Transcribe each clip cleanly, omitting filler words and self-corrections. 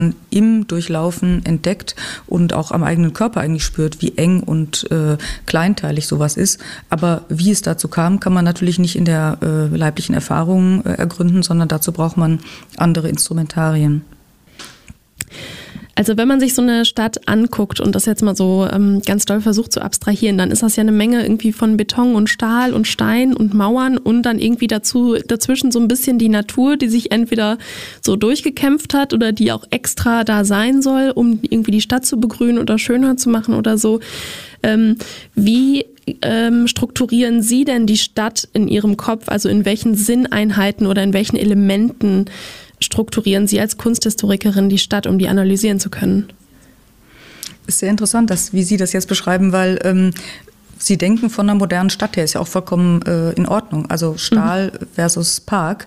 im Durchlaufen entdeckt und auch am eigenen Körper eigentlich spürt, wie eng und kleinteilig sowas ist. Aber wie es dazu kam, kann man natürlich nicht in der leiblichen Erfahrung ergründen, sondern dazu braucht man andere Instrumentarien. Also wenn man sich so eine Stadt anguckt und das jetzt mal so ganz doll versucht zu abstrahieren, dann ist das ja eine Menge irgendwie von Beton und Stahl und Stein und Mauern und dann irgendwie dazwischen so ein bisschen die Natur, die sich entweder so durchgekämpft hat oder die auch extra da sein soll, um irgendwie die Stadt zu begrünen oder schöner zu machen oder so. Wie strukturieren Sie denn die Stadt in Ihrem Kopf? Also in welchen Sinneinheiten oder in welchen Elementen strukturieren Sie als Kunsthistorikerin die Stadt, um die analysieren zu können? Ist sehr interessant, wie Sie das jetzt beschreiben, weil Sie denken von einer modernen Stadt her, ist ja auch vollkommen in Ordnung. Also Stahl versus Park.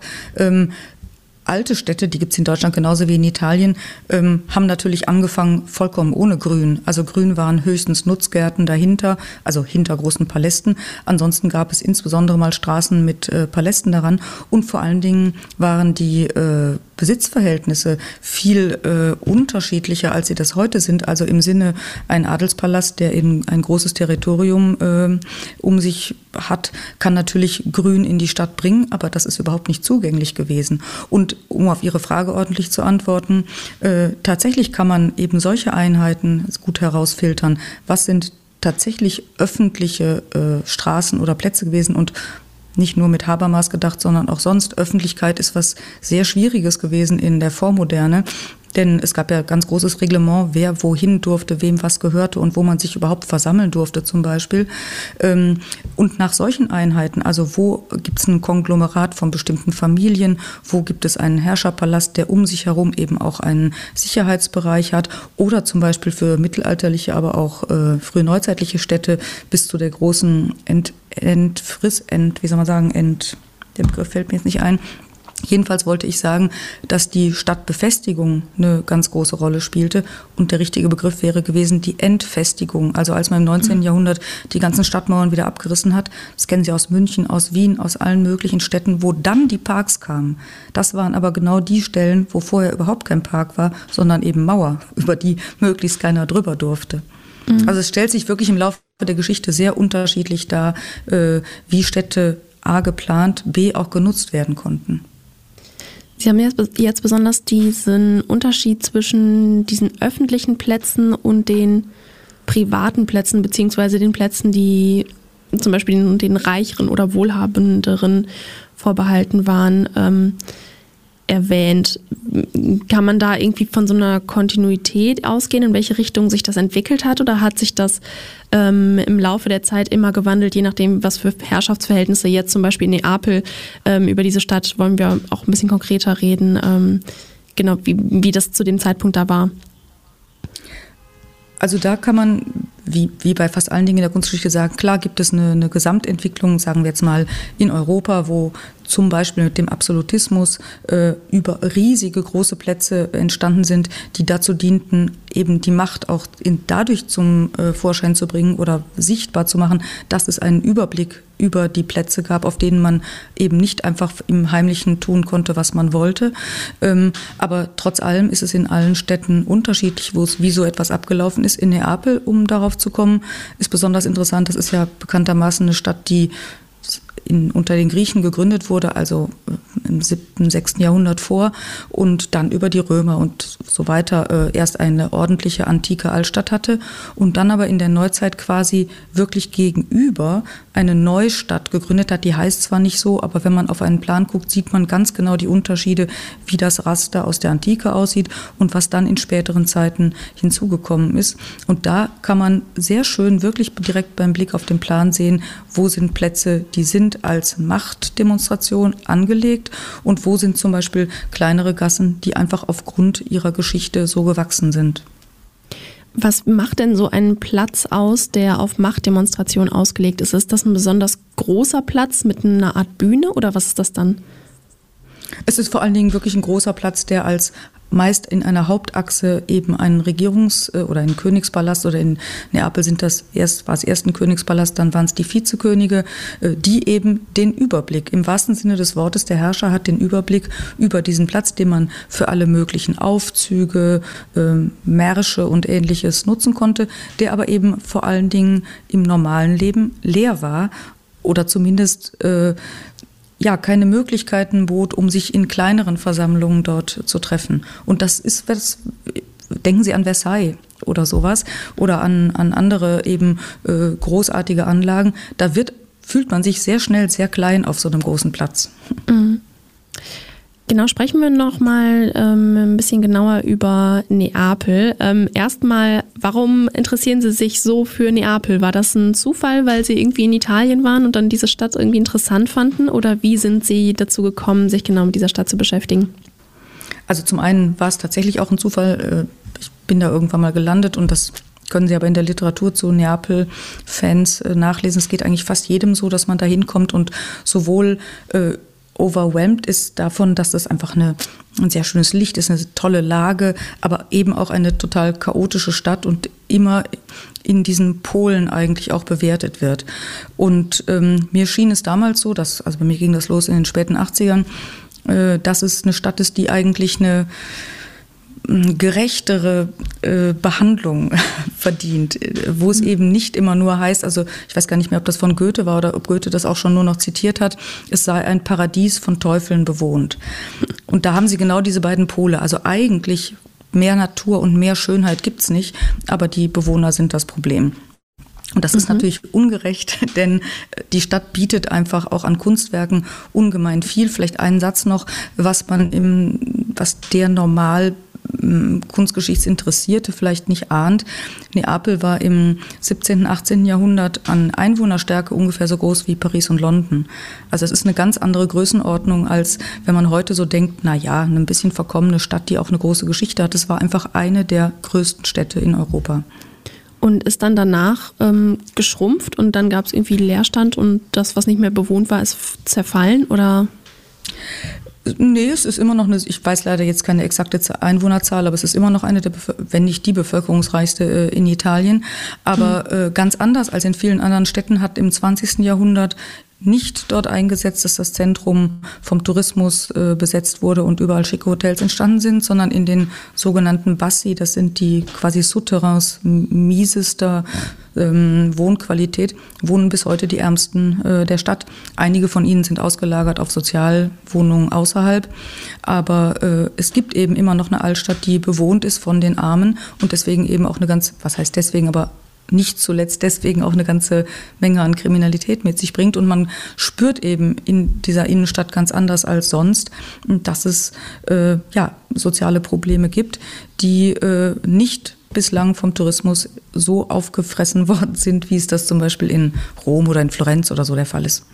Alte Städte, die gibt es in Deutschland genauso wie in Italien, haben natürlich angefangen vollkommen ohne Grün. Also Grün waren höchstens Nutzgärten dahinter, also hinter großen Palästen. Ansonsten gab es insbesondere mal Straßen mit Palästen daran. Und vor allen Dingen waren die Besitzverhältnisse viel unterschiedlicher, als sie das heute sind. Also im Sinne, ein Adelspalast, der eben ein großes Territorium um sich hat, kann natürlich Grün in die Stadt bringen, aber das ist überhaupt nicht zugänglich gewesen. Und um auf Ihre Frage ordentlich zu antworten, tatsächlich kann man eben solche Einheiten gut herausfiltern. Was sind tatsächlich öffentliche Straßen oder Plätze gewesen und nicht nur mit Habermas gedacht, sondern auch sonst. Öffentlichkeit ist was sehr Schwieriges gewesen in der Vormoderne. Denn es gab ja ganz großes Reglement, wer wohin durfte, wem was gehörte und wo man sich überhaupt versammeln durfte zum Beispiel. Und nach solchen Einheiten, also wo gibt es ein Konglomerat von bestimmten Familien, wo gibt es einen Herrscherpalast, der um sich herum eben auch einen Sicherheitsbereich hat oder zum Beispiel für mittelalterliche, aber auch frühneuzeitliche Städte bis zu der großen der Begriff fällt mir jetzt nicht ein. Jedenfalls wollte ich sagen, dass die Stadtbefestigung eine ganz große Rolle spielte und der richtige Begriff wäre gewesen die Entfestigung. Also als man im 19. Jahrhundert die ganzen Stadtmauern wieder abgerissen hat, das kennen Sie aus München, aus Wien, aus allen möglichen Städten, wo dann die Parks kamen. Das waren aber genau die Stellen, wo vorher überhaupt kein Park war, sondern eben Mauer, über die möglichst keiner drüber durfte. Also es stellt sich wirklich im Laufe der Geschichte sehr unterschiedlich dar, wie Städte A geplant, B auch genutzt werden konnten. Sie haben jetzt besonders diesen Unterschied zwischen diesen öffentlichen Plätzen und den privaten Plätzen, beziehungsweise den Plätzen, die zum Beispiel den reicheren oder wohlhabenderen vorbehalten waren, erwähnt. Kann man da irgendwie von so einer Kontinuität ausgehen, in welche Richtung sich das entwickelt hat, oder hat sich das im Laufe der Zeit immer gewandelt, je nachdem, was für Herrschaftsverhältnisse jetzt zum Beispiel in Neapel, über diese Stadt wollen wir auch ein bisschen konkreter reden, genau, wie das zu dem Zeitpunkt da war? Also da kann man, wie bei fast allen Dingen in der Kunstgeschichte sagen, klar gibt es eine Gesamtentwicklung, sagen wir jetzt mal in Europa, wo zum Beispiel mit dem Absolutismus über riesige große Plätze entstanden sind, die dazu dienten, eben die Macht auch dadurch zum Vorschein zu bringen oder sichtbar zu machen, dass es einen Überblick über die Plätze gab, auf denen man eben nicht einfach im Heimlichen tun konnte, was man wollte. Aber trotz allem ist es in allen Städten unterschiedlich, wie so etwas abgelaufen ist. In Neapel, um darauf zu kommen, ist besonders interessant. Das ist ja bekanntermaßen eine Stadt, die unter den Griechen gegründet wurde, also im 7., 6. Jahrhundert vor und dann über die Römer und so weiter erst eine ordentliche antike Altstadt hatte und dann aber in der Neuzeit quasi wirklich gegenüber eine Neustadt gegründet hat. Die heißt zwar nicht so, aber wenn man auf einen Plan guckt, sieht man ganz genau die Unterschiede, wie das Raster aus der Antike aussieht und was dann in späteren Zeiten hinzugekommen ist. Und da kann man sehr schön wirklich direkt beim Blick auf den Plan sehen, wo sind Plätze, die sind als Machtdemonstration angelegt und wo sind zum Beispiel kleinere Gassen, die einfach aufgrund ihrer Geschichte so gewachsen sind. Was macht denn so einen Platz aus, der auf Machtdemonstration ausgelegt ist? Ist das ein besonders großer Platz mit einer Art Bühne oder was ist das dann? Es ist vor allen Dingen wirklich ein großer Platz, der als meist in einer Hauptachse eben einen oder einen Königspalast, oder in Neapel war es erst ein Königspalast, dann waren es die Vizekönige, die eben den Überblick, im wahrsten Sinne des Wortes, der Herrscher hat den Überblick über diesen Platz, den man für alle möglichen Aufzüge, Märsche und Ähnliches nutzen konnte, der aber eben vor allen Dingen im normalen Leben leer war oder zumindest keine Möglichkeiten bot, um sich in kleineren Versammlungen dort zu treffen. Und denken Sie an Versailles oder sowas oder an andere eben großartige Anlagen. Da fühlt man sich sehr schnell sehr klein auf so einem großen Platz. Mhm. Genau, sprechen wir noch mal ein bisschen genauer über Neapel. Erstmal, warum interessieren Sie sich so für Neapel? War das ein Zufall, weil Sie irgendwie in Italien waren und dann diese Stadt irgendwie interessant fanden? Oder wie sind Sie dazu gekommen, sich genau mit dieser Stadt zu beschäftigen? Also zum einen war es tatsächlich auch ein Zufall. Ich bin da irgendwann mal gelandet und das können Sie aber in der Literatur zu Neapel-Fans nachlesen. Es geht eigentlich fast jedem so, dass man da hinkommt und sowohl overwhelmed ist davon, dass das einfach ein sehr schönes Licht ist, eine tolle Lage, aber eben auch eine total chaotische Stadt und immer in diesen Polen eigentlich auch bewertet wird. Und mir schien es damals so, also bei mir ging das los in den späten 80ern, dass es eine Stadt ist, die eigentlich eine gerechtere Behandlung verdient, wo es eben nicht immer nur heißt, also ich weiß gar nicht mehr, ob das von Goethe war oder ob Goethe das auch schon nur noch zitiert hat, es sei ein Paradies von Teufeln bewohnt. Und da haben Sie genau diese beiden Pole, also eigentlich mehr Natur und mehr Schönheit gibt's nicht, aber die Bewohner sind das Problem. Und das ist natürlich ungerecht, denn die Stadt bietet einfach auch an Kunstwerken ungemein viel. Vielleicht einen Satz noch, was der normal Kunstgeschichtsinteressierte vielleicht nicht ahnt. Neapel war im 17., 18. Jahrhundert an Einwohnerstärke ungefähr so groß wie Paris und London. Also es ist eine ganz andere Größenordnung, als wenn man heute so denkt, eine ein bisschen verkommene Stadt, die auch eine große Geschichte hat. Es war einfach eine der größten Städte in Europa. Und ist dann danach geschrumpft und dann gab es irgendwie Leerstand und das, was nicht mehr bewohnt war, ist zerfallen, oder? Nee, es ist immer noch ich weiß leider jetzt keine exakte Einwohnerzahl, aber es ist immer noch eine wenn nicht die bevölkerungsreichste in Italien. Aber ganz anders als in vielen anderen Städten hat im 20. Jahrhundert nicht dort eingesetzt, dass das Zentrum vom Tourismus besetzt wurde und überall schicke Hotels entstanden sind, sondern in den sogenannten Bassi, das sind die quasi Souterrains miesester Wohnqualität, wohnen bis heute die Ärmsten der Stadt. Einige von ihnen sind ausgelagert auf Sozialwohnungen außerhalb, aber es gibt eben immer noch eine Altstadt, die bewohnt ist von den Armen und deswegen eben auch aber nicht zuletzt deswegen auch eine ganze Menge an Kriminalität mit sich bringt. Und man spürt eben in dieser Innenstadt ganz anders als sonst, dass es soziale Probleme gibt, die nicht bislang vom Tourismus so aufgefressen worden sind, wie es das zum Beispiel in Rom oder in Florenz oder so der Fall ist.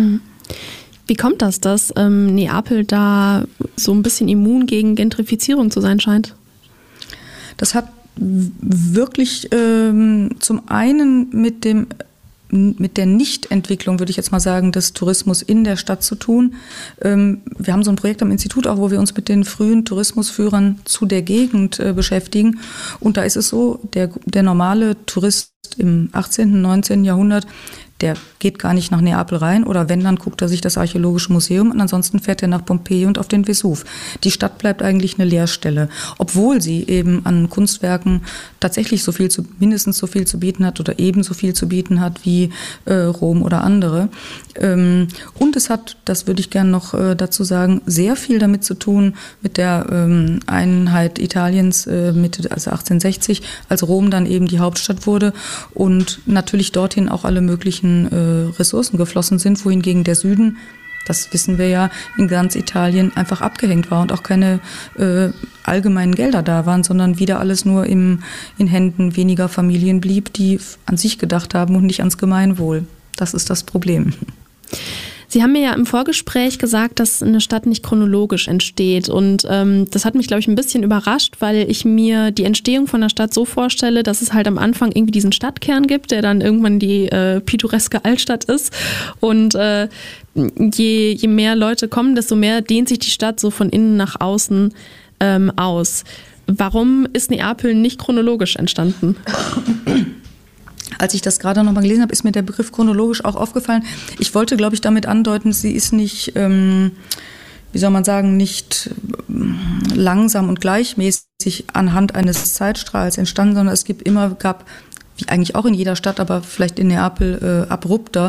Wie kommt das, dass Neapel da so ein bisschen immun gegen Gentrifizierung zu sein scheint? Das hat wirklich zum einen mit der Nichtentwicklung, würde ich jetzt mal sagen, des Tourismus in der Stadt zu tun. Wir haben so ein Projekt am Institut auch, wo wir uns mit den frühen Tourismusführern zu der Gegend beschäftigen. Und da ist es so, der normale Tourist im 18., 19. Jahrhundert, der geht gar nicht nach Neapel rein oder wenn, dann guckt er sich das Archäologische Museum und ansonsten fährt er nach Pompeji und auf den Vesuv. Die Stadt bleibt eigentlich eine Leerstelle, obwohl sie eben an Kunstwerken tatsächlich mindestens so viel zu bieten hat oder ebenso viel zu bieten hat wie Rom oder andere. Und es hat, das würde ich gerne noch dazu sagen, sehr viel damit zu tun mit der Einheit Italiens also 1860, als Rom dann eben die Hauptstadt wurde und natürlich dorthin auch alle möglichen Ressourcen geflossen sind, wohingegen der Süden, das wissen wir ja, in ganz Italien einfach abgehängt war und auch keine allgemeinen Gelder da waren, sondern wieder alles nur in Händen weniger Familien blieb, die an sich gedacht haben und nicht ans Gemeinwohl. Das ist das Problem. Sie haben mir ja im Vorgespräch gesagt, dass eine Stadt nicht chronologisch entsteht und das hat mich, glaube ich, ein bisschen überrascht, weil ich mir die Entstehung von einer Stadt so vorstelle, dass es halt am Anfang irgendwie diesen Stadtkern gibt, der dann irgendwann die pittoreske Altstadt ist und je mehr Leute kommen, desto mehr dehnt sich die Stadt so von innen nach außen aus. Warum ist Neapel nicht chronologisch entstanden? Als ich das gerade nochmal gelesen habe, ist mir der Begriff chronologisch auch aufgefallen. Ich wollte, glaube ich, damit andeuten, sie ist nicht, wie soll man sagen, nicht langsam und gleichmäßig anhand eines Zeitstrahls entstanden, sondern es gab, wie eigentlich auch in jeder Stadt, aber vielleicht in Neapel abrupter,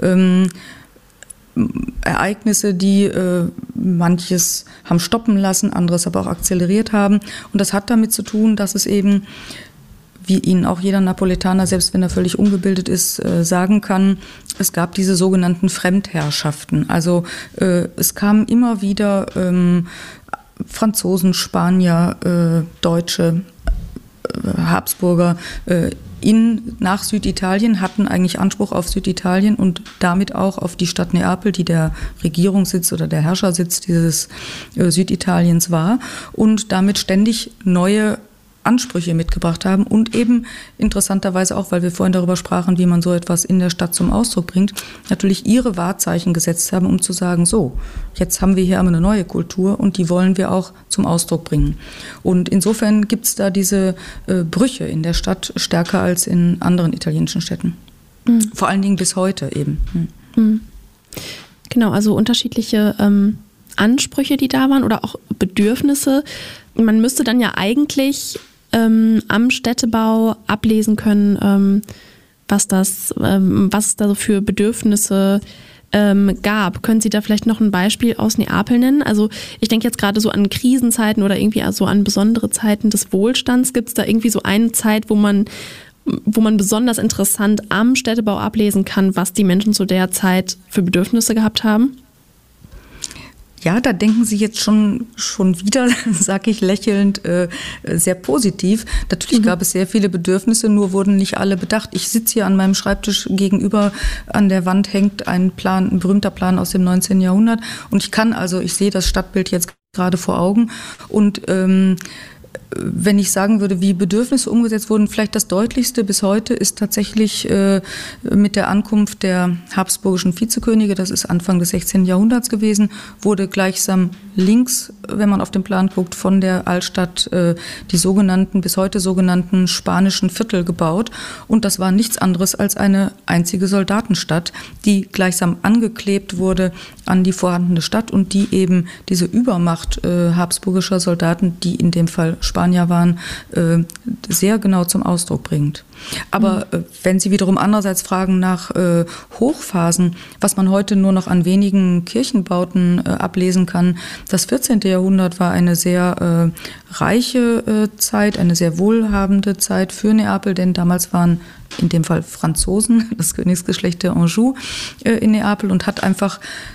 Ereignisse, die manches haben stoppen lassen, anderes aber auch akzeleriert haben. Und das hat damit zu tun, dass es eben, wie Ihnen auch jeder Napoletaner, selbst wenn er völlig ungebildet ist, sagen kann, es gab diese sogenannten Fremdherrschaften. Also es kamen immer wieder Franzosen, Spanier, Deutsche, Habsburger nach Süditalien, hatten eigentlich Anspruch auf Süditalien und damit auch auf die Stadt Neapel, die der Regierungssitz oder der Herrschersitz dieses Süditaliens war und damit ständig neue Ansprüche mitgebracht haben und eben interessanterweise auch, weil wir vorhin darüber sprachen, wie man so etwas in der Stadt zum Ausdruck bringt, natürlich ihre Wahrzeichen gesetzt haben, um zu sagen, so, jetzt haben wir hier aber eine neue Kultur und die wollen wir auch zum Ausdruck bringen. Und insofern gibt es da diese Brüche in der Stadt stärker als in anderen italienischen Städten. Mhm. Vor allen Dingen bis heute eben. Mhm. Genau, also unterschiedliche Ansprüche, die da waren oder auch Bedürfnisse. Man müsste dann ja eigentlich am Städtebau ablesen können, was es da so für Bedürfnisse gab. Können Sie da vielleicht noch ein Beispiel aus Neapel nennen? Also ich denke jetzt gerade so an Krisenzeiten oder irgendwie also an besondere Zeiten des Wohlstands. Gibt es da irgendwie so eine Zeit, wo man besonders interessant am Städtebau ablesen kann, was die Menschen zu der Zeit für Bedürfnisse gehabt haben? Ja, da denken Sie jetzt schon wieder, sage ich lächelnd, sehr positiv. Natürlich gab es sehr viele Bedürfnisse, nur wurden nicht alle bedacht. Ich sitze hier an meinem Schreibtisch gegenüber, an der Wand hängt ein berühmter Plan aus dem 19. Jahrhundert und ich sehe das Stadtbild jetzt gerade vor Augen und wenn ich sagen würde, wie Bedürfnisse umgesetzt wurden, vielleicht das Deutlichste bis heute ist tatsächlich mit der Ankunft der habsburgischen Vizekönige, das ist Anfang des 16. Jahrhunderts gewesen, wurde gleichsam links, wenn man auf den Plan guckt, von der Altstadt die bis heute sogenannten spanischen Viertel gebaut. Und das war nichts anderes als eine einzige Soldatenstadt, die gleichsam angeklebt wurde an die vorhandene Stadt und die eben diese Übermacht habsburgischer Soldaten, die in dem Fall Spanier waren, sehr genau zum Ausdruck bringt. Aber wenn Sie wiederum andererseits fragen nach Hochphasen, was man heute nur noch an wenigen Kirchenbauten ablesen kann, das 14. Jahrhundert war eine sehr reiche Zeit, eine sehr wohlhabende Zeit für Neapel, denn damals waren in dem Fall Franzosen, das Königsgeschlecht der Anjou in Neapel und hat einfach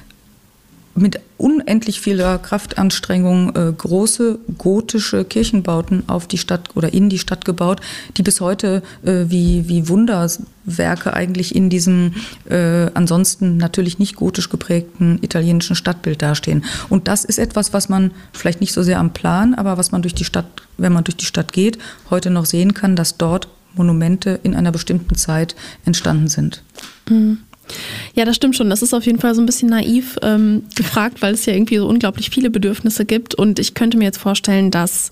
mit unendlich vieler Kraftanstrengung große gotische Kirchenbauten auf die Stadt oder in die Stadt gebaut, die bis heute wie Wunderwerke eigentlich in diesem ansonsten natürlich nicht gotisch geprägten italienischen Stadtbild dastehen. Und das ist etwas, was man vielleicht nicht so sehr am Plan, aber was man durch die Stadt, wenn man durch die Stadt geht, heute noch sehen kann, dass dort Monumente in einer bestimmten Zeit entstanden sind. Mhm. Ja, das stimmt schon. Das ist auf jeden Fall so ein bisschen naiv gefragt, weil es ja irgendwie so unglaublich viele Bedürfnisse gibt. Und ich könnte mir jetzt vorstellen, dass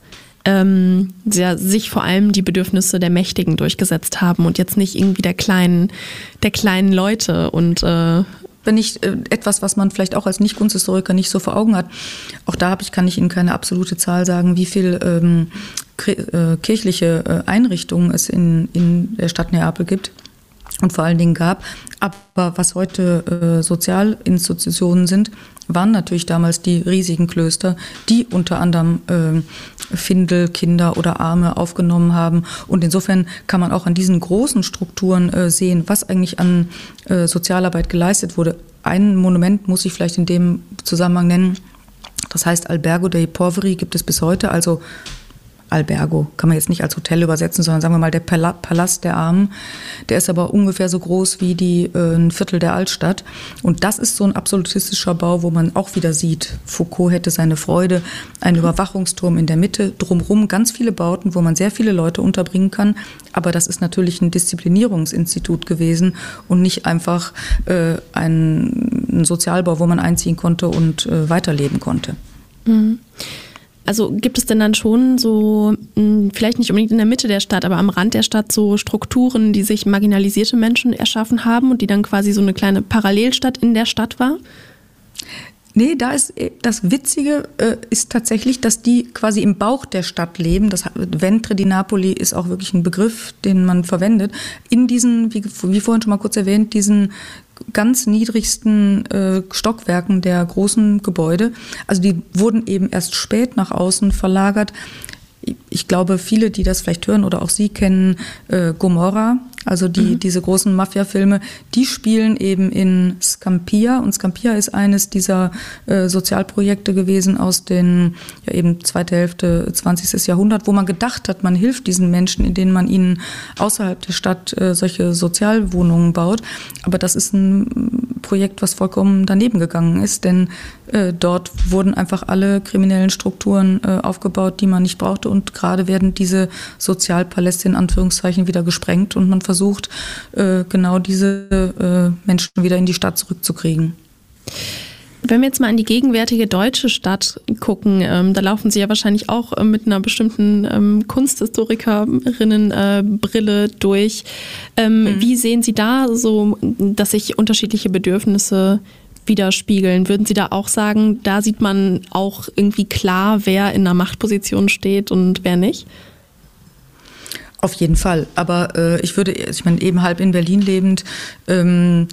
sich vor allem die Bedürfnisse der Mächtigen durchgesetzt haben und jetzt nicht irgendwie der kleinen Leute. Und wenn ich etwas, was man vielleicht auch als Nicht-Kunsthistoriker nicht so vor Augen hat, auch da kann ich Ihnen keine absolute Zahl sagen, wie viel kirchliche Einrichtungen es in der Stadt Neapel gibt. Und vor allen Dingen gab. Aber was heute Sozialinstitutionen sind, waren natürlich damals die riesigen Klöster, die unter anderem Findel, Kinder oder Arme aufgenommen haben. Und insofern kann man auch an diesen großen Strukturen sehen, was eigentlich an Sozialarbeit geleistet wurde. Ein Monument muss ich vielleicht in dem Zusammenhang nennen. Das heißt Albergo dei Poveri gibt es bis heute, also Albergo kann man jetzt nicht als Hotel übersetzen, sondern sagen wir mal der Palast der Armen. Der ist aber ungefähr so groß wie ein Viertel der Altstadt. Und das ist so ein absolutistischer Bau, wo man auch wieder sieht, Foucault hätte seine Freude, ein Überwachungsturm in der Mitte, drumherum ganz viele Bauten, wo man sehr viele Leute unterbringen kann. Aber das ist natürlich ein Disziplinierungsinstitut gewesen und nicht einfach ein Sozialbau, wo man einziehen konnte und weiterleben konnte. Mhm. Also gibt es denn dann schon so, vielleicht nicht unbedingt in der Mitte der Stadt, aber am Rand der Stadt so Strukturen, die sich marginalisierte Menschen erschaffen haben und die dann quasi so eine kleine Parallelstadt in der Stadt war? Nee, da ist das Witzige ist tatsächlich, dass die quasi im Bauch der Stadt leben. Das Ventre di Napoli ist auch wirklich ein Begriff, den man verwendet. In diesen, wie vorhin schon mal kurz erwähnt, diesen ganz niedrigsten Stockwerken der großen Gebäude. Also die wurden eben erst spät nach außen verlagert. Ich glaube, viele, die das vielleicht hören oder auch Sie kennen Gomorra, also diese großen Mafia-Filme, die spielen eben in Scampia. Und Scampia ist eines dieser Sozialprojekte gewesen aus den eben zweite Hälfte 20. Jahrhundert, wo man gedacht hat, man hilft diesen Menschen, indem man ihnen außerhalb der Stadt solche Sozialwohnungen baut. Aber das ist ein Projekt, was vollkommen daneben gegangen ist, denn dort wurden einfach alle kriminellen Strukturen aufgebaut, die man nicht brauchte. Und gerade werden diese Sozialpaläste in Anführungszeichen wieder gesprengt und man versucht, genau diese Menschen wieder in die Stadt zurückzukriegen. Wenn wir jetzt mal an die gegenwärtige deutsche Stadt gucken, da laufen Sie ja wahrscheinlich auch mit einer bestimmten Kunsthistorikerinnenbrille durch. Wie sehen Sie da so, dass sich unterschiedliche Bedürfnisse widerspiegeln? Würden Sie da auch sagen, da sieht man auch irgendwie klar, wer in einer Machtposition steht und wer nicht? Auf jeden Fall. Aber ich meine, eben halb in Berlin lebend, kann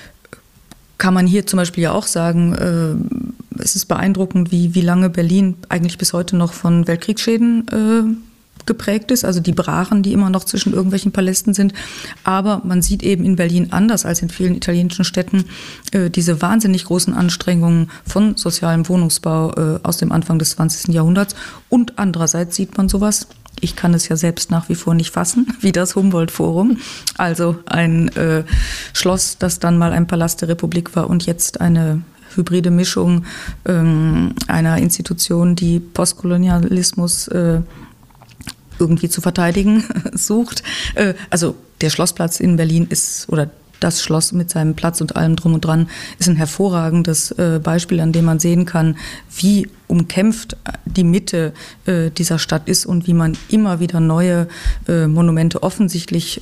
man hier zum Beispiel ja auch sagen, es ist beeindruckend, wie lange Berlin eigentlich bis heute noch von Weltkriegsschäden geprägt ist, also die Brachen, die immer noch zwischen irgendwelchen Palästen sind. Aber man sieht eben in Berlin anders als in vielen italienischen Städten diese wahnsinnig großen Anstrengungen von sozialem Wohnungsbau aus dem Anfang des 20. Jahrhunderts. Und andererseits sieht man sowas, ich kann es ja selbst nach wie vor nicht fassen, wie das Humboldt-Forum. Also ein Schloss, das dann mal ein Palast der Republik war und jetzt eine hybride Mischung einer Institution, die Postkolonialismus irgendwie zu verteidigen sucht. Also der Schlossplatz in Berlin ist, oder das Schloss mit seinem Platz und allem drum und dran, ist ein hervorragendes Beispiel, an dem man sehen kann, wie umkämpft die Mitte dieser Stadt ist und wie man immer wieder neue Monumente offensichtlich,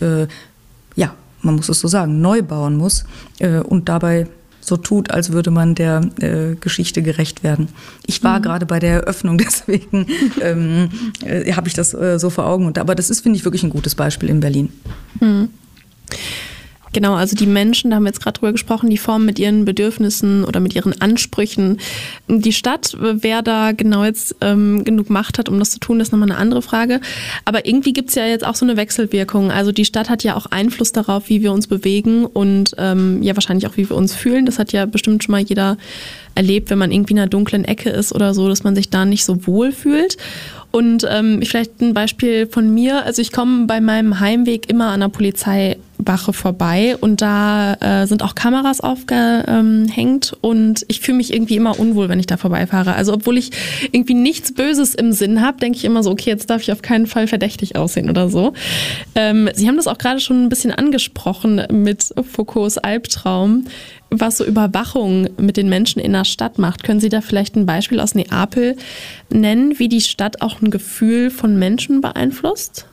man muss es so sagen, neu bauen muss und dabei so tut, als würde man der Geschichte gerecht werden. Ich war gerade bei der Eröffnung, deswegen habe ich das so vor Augen. Aber das ist, finde ich, wirklich ein gutes Beispiel in Berlin. Mhm. Genau, also die Menschen, da haben wir jetzt gerade drüber gesprochen, die formen mit ihren Bedürfnissen oder mit ihren Ansprüchen die Stadt. Wer da genau jetzt genug Macht hat, um das zu tun, das ist nochmal eine andere Frage. Aber irgendwie gibt es ja jetzt auch so eine Wechselwirkung. Also die Stadt hat ja auch Einfluss darauf, wie wir uns bewegen und ja wahrscheinlich auch, wie wir uns fühlen. Das hat ja bestimmt schon mal jeder erlebt, wenn man irgendwie in einer dunklen Ecke ist oder so, dass man sich da nicht so wohl fühlt. Und vielleicht ein Beispiel von mir. Also ich komme bei meinem Heimweg immer an der Polizeiwache vorbei und da sind auch Kameras aufgehängt und ich fühle mich irgendwie immer unwohl, wenn ich da vorbeifahre. Also obwohl ich irgendwie nichts Böses im Sinn habe, denke ich immer so, okay, jetzt darf ich auf keinen Fall verdächtig aussehen oder so. Sie haben das auch gerade schon ein bisschen angesprochen mit Foucaults Albtraum, was so Überwachung mit den Menschen in der Stadt macht. Können Sie da vielleicht ein Beispiel aus Neapel nennen, wie die Stadt auch ein Gefühl von Menschen beeinflusst?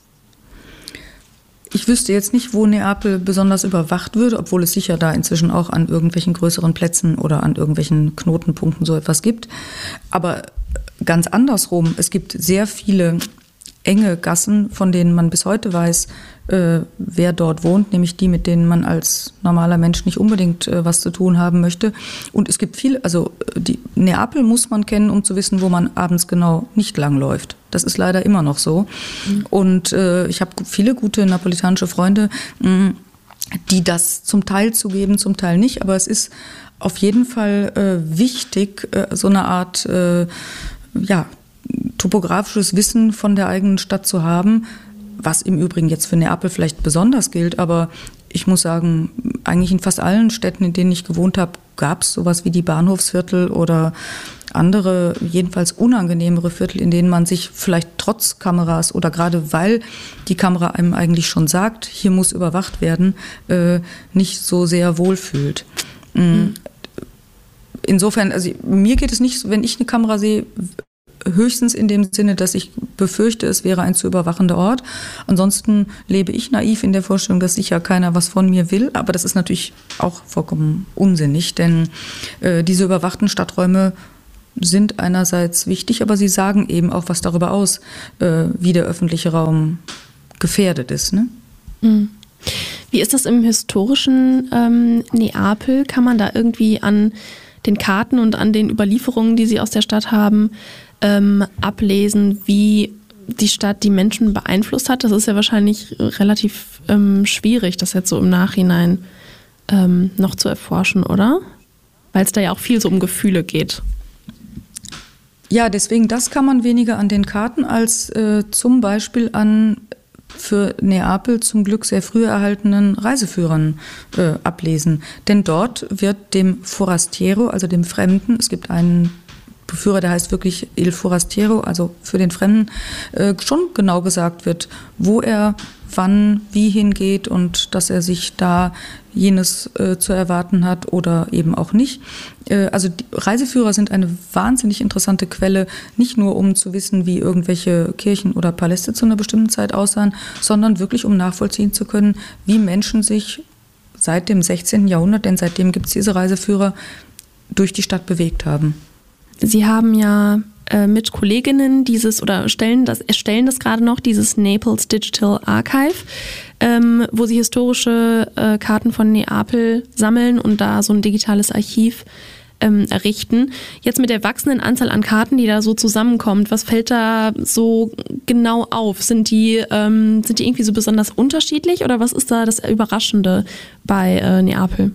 Ich wüsste jetzt nicht, wo Neapel besonders überwacht wird, obwohl es sicher da inzwischen auch an irgendwelchen größeren Plätzen oder an irgendwelchen Knotenpunkten so etwas gibt. Aber ganz andersrum, es gibt sehr viele enge Gassen, von denen man bis heute weiß, wer dort wohnt, nämlich die, mit denen man als normaler Mensch nicht unbedingt was zu tun haben möchte. Und es gibt viel, also Neapel muss man kennen, um zu wissen, wo man abends genau nicht langläuft. Das ist leider immer noch so. Und ich habe viele gute napolitanische Freunde, die das zum Teil zugeben, zum Teil nicht. Aber es ist auf jeden Fall wichtig, so eine Art, topografisches Wissen von der eigenen Stadt zu haben, was im Übrigen jetzt für Neapel vielleicht besonders gilt, aber ich muss sagen, eigentlich in fast allen Städten, in denen ich gewohnt habe, gab es sowas wie die Bahnhofsviertel oder andere, jedenfalls unangenehmere Viertel, in denen man sich vielleicht trotz Kameras oder gerade weil die Kamera einem eigentlich schon sagt, hier muss überwacht werden, nicht so sehr wohlfühlt. Insofern, also mir geht es nicht, wenn ich eine Kamera sehe, höchstens in dem Sinne, dass ich befürchte, es wäre ein zu überwachender Ort. Ansonsten lebe ich naiv in der Vorstellung, dass sicher keiner was von mir will. Aber das ist natürlich auch vollkommen unsinnig, denn diese überwachten Stadträume sind einerseits wichtig, aber sie sagen eben auch was darüber aus, wie der öffentliche Raum gefährdet ist. Ne? Wie ist das im historischen Neapel? Kann man da irgendwie an den Karten und an den Überlieferungen, die Sie aus der Stadt haben, ablesen, wie die Stadt die Menschen beeinflusst hat? Das ist ja wahrscheinlich relativ schwierig, das jetzt so im Nachhinein noch zu erforschen, oder? Weil es da ja auch viel so um Gefühle geht. Ja, deswegen, das kann man weniger an den Karten als zum Beispiel an für Neapel zum Glück sehr früh erhaltenen Reiseführern ablesen. Denn dort wird dem Forastiero, also dem Fremden, es gibt einen Führer, der heißt wirklich Il Forastiero, also für den Fremden, schon genau gesagt wird, wo er wann, wie hingeht und dass er sich da jenes zu erwarten hat oder eben auch nicht. Also die Reiseführer sind eine wahnsinnig interessante Quelle, nicht nur um zu wissen, wie irgendwelche Kirchen oder Paläste zu einer bestimmten Zeit aussahen, sondern wirklich um nachvollziehen zu können, wie Menschen sich seit dem 16. Jahrhundert, denn seitdem gibt es diese Reiseführer, durch die Stadt bewegt haben. Sie haben ja mit Kolleginnen erstellen das gerade noch, dieses Naples Digital Archive, wo Sie historische Karten von Neapel sammeln und da so ein digitales Archiv errichten. Jetzt mit der wachsenden Anzahl an Karten, die da so zusammenkommt, was fällt da so genau auf? Sind die irgendwie so besonders unterschiedlich oder was ist da das Überraschende bei Neapel?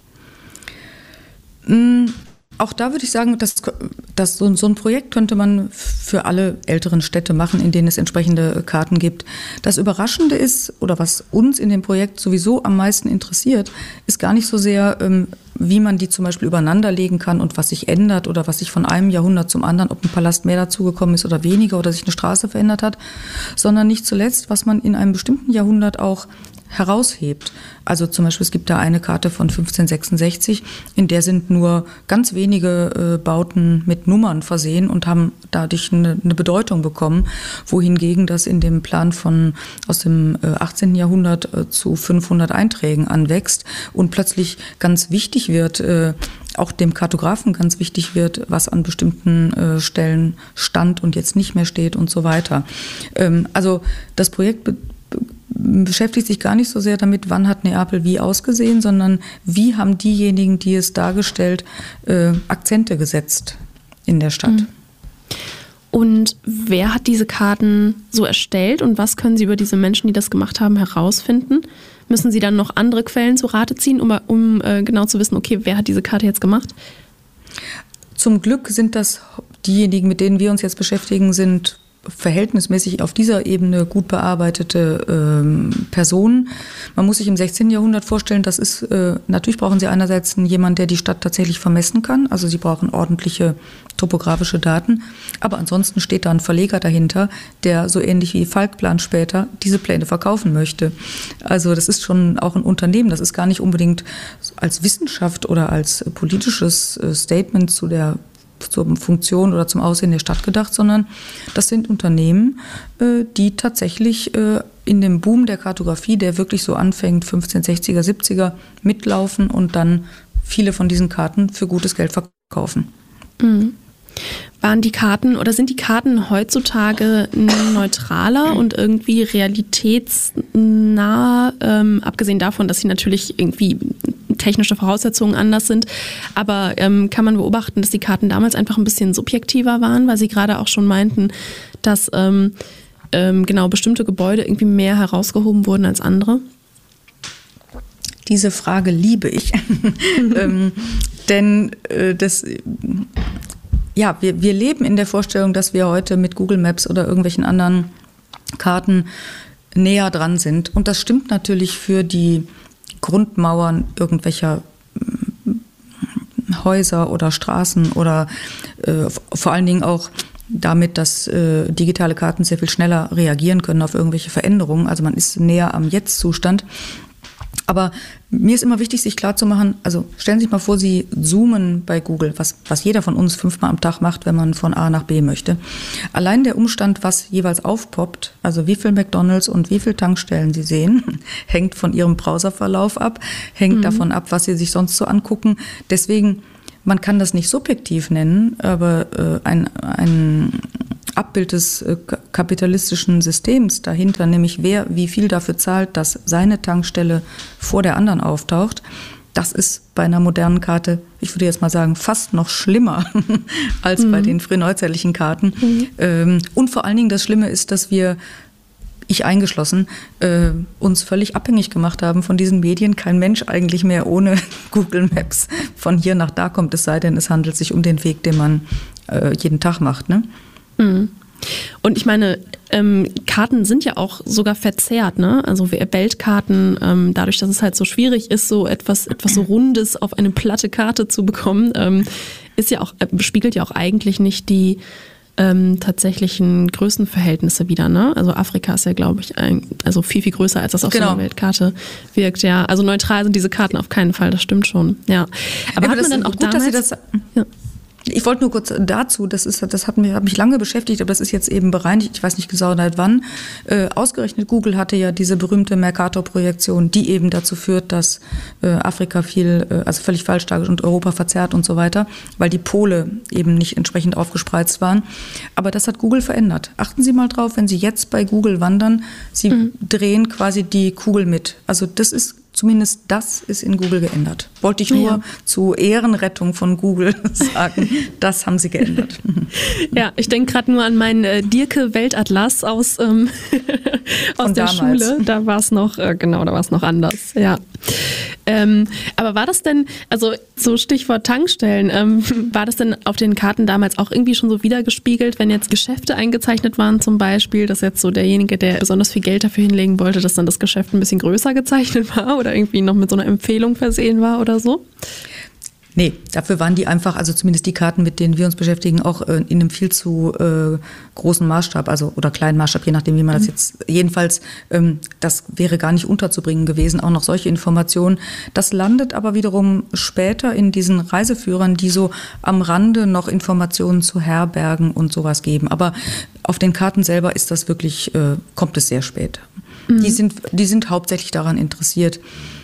Auch da würde ich sagen, dass so ein Projekt könnte man für alle älteren Städte machen, in denen es entsprechende Karten gibt. Das Überraschende ist, oder was uns in dem Projekt sowieso am meisten interessiert, ist gar nicht so sehr, wie man die zum Beispiel übereinander legen kann und was sich ändert oder was sich von einem Jahrhundert zum anderen, ob ein Palast mehr dazugekommen ist oder weniger oder sich eine Straße verändert hat, sondern nicht zuletzt, was man in einem bestimmten Jahrhundert auch heraushebt. Also zum Beispiel, es gibt da eine Karte von 1566, in der sind nur ganz wenige Bauten mit Nummern versehen und haben dadurch eine Bedeutung bekommen, wohingegen das in dem Plan aus dem 18. Jahrhundert zu 500 Einträgen anwächst und plötzlich ganz wichtig wird, auch dem Kartografen ganz wichtig wird, was an bestimmten Stellen stand und jetzt nicht mehr steht und so weiter. Also das Projekt beschäftigt sich gar nicht so sehr damit, wann hat Neapel wie ausgesehen, sondern wie haben diejenigen, die es dargestellt, Akzente gesetzt in der Stadt. Und wer hat diese Karten so erstellt und was können Sie über diese Menschen, die das gemacht haben, herausfinden? Müssen Sie dann noch andere Quellen zu Rate ziehen, um genau zu wissen, okay, wer hat diese Karte jetzt gemacht? Zum Glück sind das diejenigen, mit denen wir uns jetzt beschäftigen, sind verhältnismäßig auf dieser Ebene gut bearbeitete Personen. Man muss sich im 16. Jahrhundert vorstellen, das ist, natürlich brauchen Sie einerseits jemanden, der die Stadt tatsächlich vermessen kann, also Sie brauchen ordentliche topografische Daten, aber ansonsten steht da ein Verleger dahinter, der so ähnlich wie Falkplan später diese Pläne verkaufen möchte. Also das ist schon auch ein Unternehmen, das ist gar nicht unbedingt als Wissenschaft oder als politisches Statement zur Funktion oder zum Aussehen der Stadt gedacht, sondern das sind Unternehmen, die tatsächlich in dem Boom der Kartografie, der wirklich so anfängt, 1560er, 70er, mitlaufen und dann viele von diesen Karten für gutes Geld verkaufen. Waren die Karten oder sind die Karten heutzutage neutraler und irgendwie realitätsnah, abgesehen davon, dass sie natürlich irgendwie technische Voraussetzungen anders sind, aber kann man beobachten, dass die Karten damals einfach ein bisschen subjektiver waren, weil Sie gerade auch schon meinten, dass genau bestimmte Gebäude irgendwie mehr herausgehoben wurden als andere? Diese Frage liebe ich, denn wir leben in der Vorstellung, dass wir heute mit Google Maps oder irgendwelchen anderen Karten näher dran sind. Und das stimmt natürlich für die Grundmauern irgendwelcher Häuser oder Straßen oder vor allen Dingen auch damit, dass digitale Karten sehr viel schneller reagieren können auf irgendwelche Veränderungen. Also man ist näher am Jetzt-Zustand. Aber mir ist immer wichtig, sich klarzumachen, also stellen Sie sich mal vor, Sie zoomen bei Google, was jeder von uns 5-mal am Tag macht, wenn man von A nach B möchte. Allein der Umstand, was jeweils aufpoppt, also wie viel McDonald's und wie viel Tankstellen Sie sehen, hängt von Ihrem Browserverlauf ab, hängt davon ab, was Sie sich sonst so angucken. Deswegen, man kann das nicht subjektiv nennen, aber ein Abbild des kapitalistischen Systems dahinter, nämlich wer wie viel dafür zahlt, dass seine Tankstelle vor der anderen auftaucht, das ist bei einer modernen Karte, ich würde jetzt mal sagen, fast noch schlimmer als bei den frühneuzeitlichen Karten. Und vor allen Dingen das Schlimme ist, dass wir, ich eingeschlossen, uns völlig abhängig gemacht haben von diesen Medien. Kein Mensch eigentlich mehr ohne Google Maps von hier nach da kommt, es sei denn, es handelt sich um den Weg, den man jeden Tag macht, ne? Und ich meine, Karten sind ja auch sogar verzerrt, ne? Also Weltkarten, dadurch, dass es halt so schwierig ist, so etwas so Rundes auf eine platte Karte zu bekommen, spiegelt ja auch eigentlich nicht die tatsächlichen Größenverhältnisse wieder, ne? Also Afrika ist ja, glaube ich, also viel, viel größer, als das auf so einer Weltkarte wirkt, ja. Also neutral sind diese Karten auf keinen Fall, das stimmt schon, ja. Aber hat man dann auch gut, damals... Dass Sie das, ja. Ich wollte nur kurz dazu, das hat mich lange beschäftigt, aber das ist jetzt eben bereinigt, ich weiß nicht genau seit wann. Ausgerechnet Google hatte ja diese berühmte Mercator-Projektion, die eben dazu führt, dass Afrika also völlig falsch dargestellt und Europa verzerrt und so weiter, weil die Pole eben nicht entsprechend aufgespreizt waren. Aber das hat Google verändert. Achten Sie mal drauf, wenn Sie jetzt bei Google wandern, Sie drehen quasi die Kugel mit. Also zumindest das ist in Google geändert. Wollte ich nur zur Ehrenrettung von Google sagen, das haben sie geändert. Ja, ich denke gerade nur an meinen Dierke-Weltatlas aus der Schule. Da war es noch, da war es noch anders, ja. Aber war das denn, also so Stichwort Tankstellen, war das denn auf den Karten damals auch irgendwie schon so wiedergespiegelt, wenn jetzt Geschäfte eingezeichnet waren zum Beispiel, dass jetzt so derjenige, der besonders viel Geld dafür hinlegen wollte, dass dann das Geschäft ein bisschen größer gezeichnet war oder irgendwie noch mit so einer Empfehlung versehen war oder so? Nee, dafür waren die einfach, also zumindest die Karten, mit denen wir uns beschäftigen, auch in einem viel zu großen Maßstab, also oder kleinen Maßstab, je nachdem, wie man das jetzt, jedenfalls, das wäre gar nicht unterzubringen gewesen, auch noch solche Informationen. Das landet aber wiederum später in diesen Reiseführern, die so am Rande noch Informationen zu Herbergen und sowas geben. Aber auf den Karten selber ist das wirklich, kommt es sehr spät. Die sind hauptsächlich daran interessiert,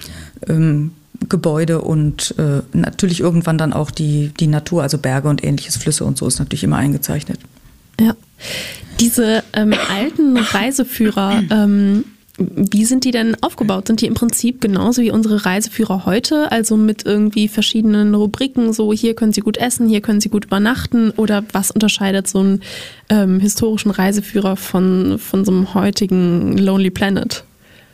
Gebäude und natürlich irgendwann dann auch die Natur, also Berge und ähnliches, Flüsse und so ist natürlich immer eingezeichnet. Ja, diese alten Reiseführer, wie sind die denn aufgebaut? Sind die im Prinzip genauso wie unsere Reiseführer heute, also mit irgendwie verschiedenen Rubriken, so hier können Sie gut essen, hier können Sie gut übernachten, oder was unterscheidet so einen historischen Reiseführer von so einem heutigen Lonely Planet?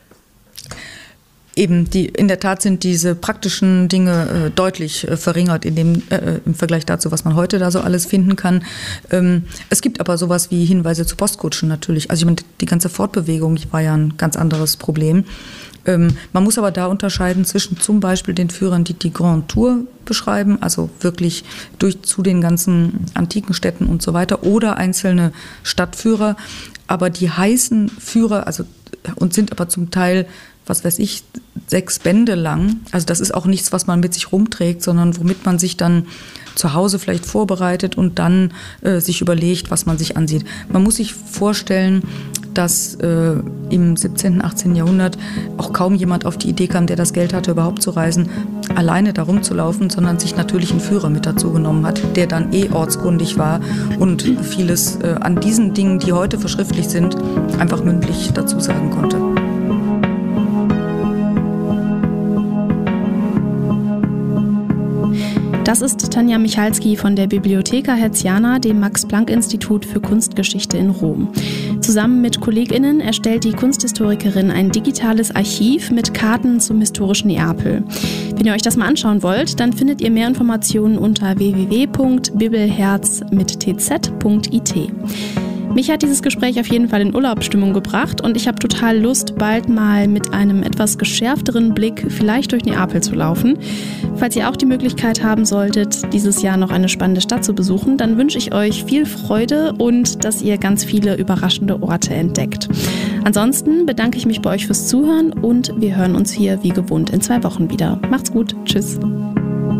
Eben, in der Tat sind diese praktischen Dinge deutlich verringert im Vergleich dazu, was man heute da so alles finden kann. Es gibt aber sowas wie Hinweise zu Postkutschen natürlich. Also ich meine, die ganze Fortbewegung war ja ein ganz anderes Problem. Man muss aber da unterscheiden zwischen zum Beispiel den Führern, die die Grand Tour beschreiben, also wirklich zu den ganzen antiken Städten und so weiter, oder einzelne Stadtführer. Aber die heißen Führer, und sind aber zum Teil, was weiß ich, 6 Bände lang. Also das ist auch nichts, was man mit sich rumträgt, sondern womit man sich dann zu Hause vielleicht vorbereitet und dann sich überlegt, was man sich ansieht. Man muss sich vorstellen, dass im 17., 18. Jahrhundert auch kaum jemand auf die Idee kam, der das Geld hatte, überhaupt zu reisen, alleine da rumzulaufen, sondern sich natürlich einen Führer mit dazu genommen hat, der dann ortskundig war und vieles an diesen Dingen, die heute verschriftlicht sind, einfach mündlich dazu sagen konnte. Das ist Tanja Michalski von der Bibliotheca Hertziana, dem Max-Planck-Institut für Kunstgeschichte in Rom. Zusammen mit KollegInnen erstellt die Kunsthistorikerin ein digitales Archiv mit Karten zum historischen Neapel. Wenn ihr euch das mal anschauen wollt, dann findet ihr mehr Informationen unter www.bibelherz.tz.it. Mich hat dieses Gespräch auf jeden Fall in Urlaubsstimmung gebracht und ich habe total Lust, bald mal mit einem etwas geschärfteren Blick vielleicht durch Neapel zu laufen. Falls ihr auch die Möglichkeit haben solltet, dieses Jahr noch eine spannende Stadt zu besuchen, dann wünsche ich euch viel Freude und dass ihr ganz viele überraschende Orte entdeckt. Ansonsten bedanke ich mich bei euch fürs Zuhören und wir hören uns hier wie gewohnt in 2 Wochen wieder. Macht's gut. Tschüss.